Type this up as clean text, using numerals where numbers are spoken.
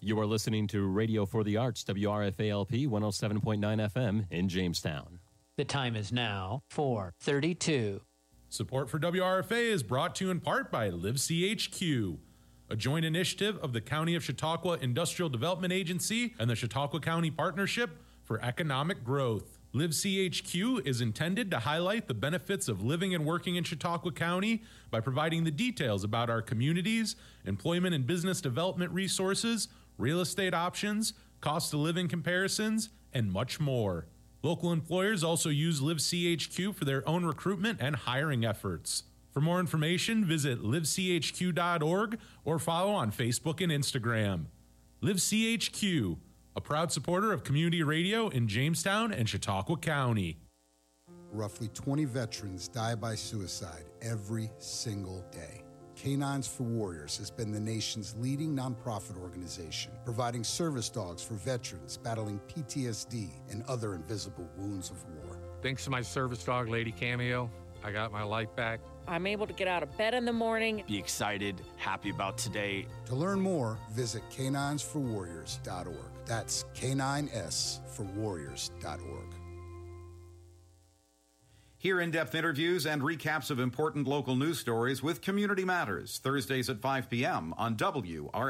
You are listening to Radio for the Arts, WRFALP 107.9 FM in Jamestown. The time is now 4:32. Support for WRFA is brought to you in part by LiveCHQ, a joint initiative of the County of Chautauqua Industrial Development Agency and the Chautauqua County Partnership for Economic Growth. LiveCHQ is intended to highlight the benefits of living and working in Chautauqua County by providing the details about our communities, employment and business development resources, real estate options, cost of living comparisons, and much more. Local employers also use LiveCHQ for their own recruitment and hiring efforts. For more information, visit livechq.org or follow on Facebook and Instagram. LiveCHQ, a proud supporter of community radio in Jamestown and Chautauqua County. Roughly 20 veterans die by suicide every single day. Canines for Warriors has been the nation's leading nonprofit organization, providing service dogs for veterans battling PTSD and other invisible wounds of war. Thanks to my service dog, Lady Cameo, I got my life back. I'm able to get out of bed in the morning. Be excited, happy about today. To learn more, visit caninesforwarriors.org. That's caninesforwarriors.org. Hear in-depth interviews and recaps of important local news stories with Community Matters, Thursdays at 5 p.m. on WRFA.